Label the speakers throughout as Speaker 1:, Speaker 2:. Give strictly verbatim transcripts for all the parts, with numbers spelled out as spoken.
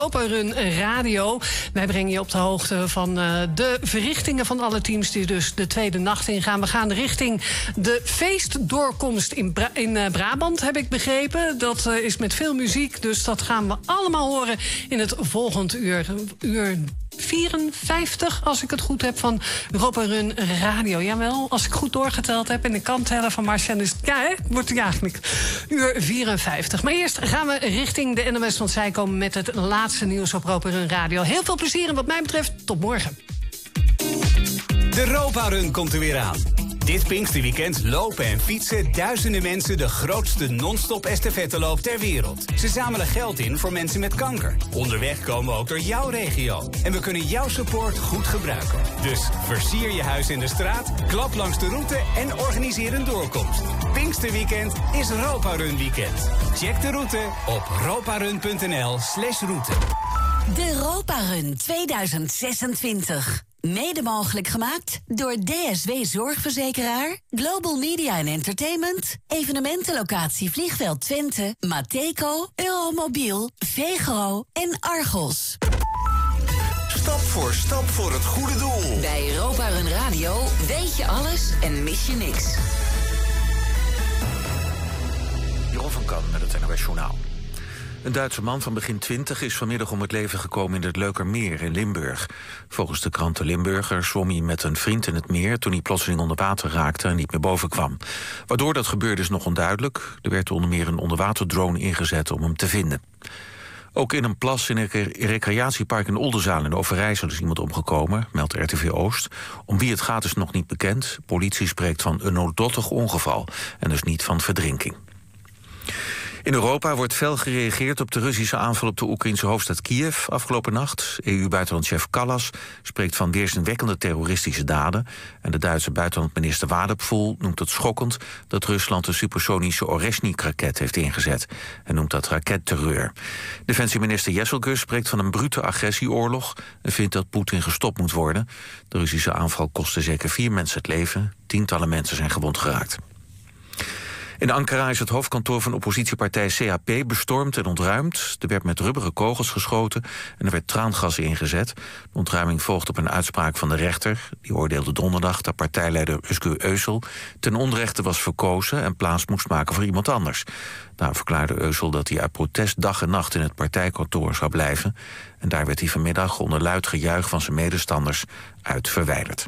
Speaker 1: Europa Run Radio. Wij brengen je op de hoogte van uh, de verrichtingen van alle teams die dus de tweede nacht ingaan. We gaan richting de feestdoorkomst in, Bra- in uh, Brabant, heb ik begrepen. Dat uh, is met veel muziek, dus dat gaan we allemaal horen in het volgende uur. Uur vierenvijftig, als ik het goed heb, van Europa Run Radio. Jawel, als ik goed doorgeteld heb en ik kan tellen van Marcel is... Ja, hè? Wordt het eigenlijk uur vierenvijftig. Maar eerst gaan we richting de N O S, want zij komen met het laatste nieuws op Europa Run Radio. Heel veel plezier en wat mij betreft, tot morgen.
Speaker 2: De Europa Run komt er weer aan. Dit Pinksterweekend lopen en fietsen duizenden mensen de grootste non-stop estafetteloop ter wereld. Ze zamelen geld in voor mensen met kanker. Onderweg komen we ook door jouw regio. En we kunnen jouw support goed gebruiken. Dus versier je huis in de straat, klap langs de route en organiseer een doorkomst. Pinksterweekend is Europa Run Weekend. Check de route op roparun.nl slash route.
Speaker 3: De Europa Run tweeduizend zesentwintig. Mede mogelijk gemaakt door D S W Zorgverzekeraar, Global Media and Entertainment, evenementenlocatie Vliegveld Twente, Mateco, Euromobiel, Vegro en Argos.
Speaker 4: Stap voor stap voor het goede doel.
Speaker 3: Bij Europa Run Radio weet je alles en mis je niks.
Speaker 5: Jeroen van Kan met het N O S Journaal. Een Duitse man van begin twintig is vanmiddag om het leven gekomen in het Leukermeer in Limburg. Volgens de krant De Limburger zwom hij met een vriend in het meer toen hij plotseling onder water raakte en niet meer boven kwam. Waardoor dat gebeurde is nog onduidelijk. Er werd onder meer een onderwaterdrone ingezet om hem te vinden. Ook in een plas in een recreatiepark in Oldenzaal in Overijssel is iemand omgekomen, meldt R T V Oost. Om wie het gaat is nog niet bekend. Politie spreekt van een noodlottig ongeval en dus niet van verdrinking. In Europa wordt fel gereageerd op de Russische aanval op de Oekraïnse hoofdstad Kiev afgelopen nacht. E U-buitenlandchef Kallas spreekt van weerzinwekkende terroristische daden. En de Duitse buitenlandminister Wadephol noemt het schokkend dat Rusland de supersonische Oreshnik-raket heeft ingezet. En noemt dat raketterreur. Defensieminister Jesselgus spreekt van een brute agressieoorlog en vindt dat Poetin gestopt moet worden. De Russische aanval kostte zeker vier mensen het leven. Tientallen mensen zijn gewond geraakt. In Ankara is het hoofdkantoor van oppositiepartij C H P bestormd en ontruimd. Er werd met rubberen kogels geschoten en er werd traangas ingezet. De ontruiming volgt op een uitspraak van de rechter. Die oordeelde donderdag dat partijleider Özgür Özel ten onrechte was verkozen en plaats moest maken voor iemand anders. Daar verklaarde Özel dat hij uit protest dag en nacht in het partijkantoor zou blijven. En daar werd hij vanmiddag onder luid gejuich van zijn medestanders uit verwijderd.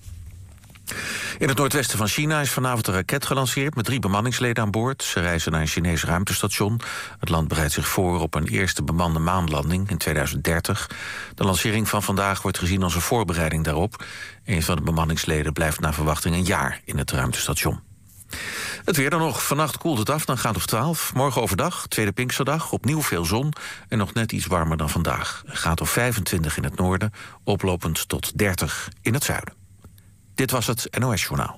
Speaker 5: In het noordwesten van China is vanavond een raket gelanceerd met drie bemanningsleden aan boord. Ze reizen naar een Chinees ruimtestation. Het land bereidt zich voor op een eerste bemande maanlanding in tweeduizend dertig. De lancering van vandaag wordt gezien als een voorbereiding daarop. Een van de bemanningsleden blijft naar verwachting een jaar in het ruimtestation. Het weer dan nog. Vannacht koelt het af naar een graad of twaalf. Morgen overdag, tweede Pinksterdag, opnieuw veel zon en nog net iets warmer dan vandaag. Een graad of vijfentwintig in het noorden, oplopend tot dertig in het zuiden. Dit was het N O S-journaal.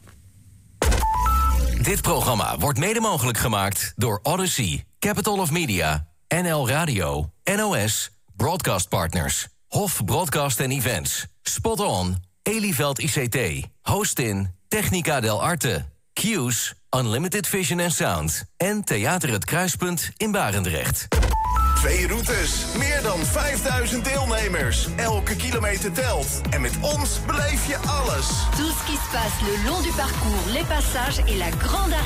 Speaker 6: Dit programma wordt mede mogelijk gemaakt door Odyssey, Capital of Media, N L Radio, N O S, Broadcast Partners, Hof Broadcast en Events, Spot On, Elieveld I C T, Hostin, Technica del Arte, Q's, Unlimited Vision and Sound en Theater Het Kruispunt in Barendrecht.
Speaker 4: Twee routes, meer dan vijfduizend deelnemers. Elke kilometer telt. En met ons beleef je alles.
Speaker 7: Tout ce qui se passe le long du parcours, les passages et la grande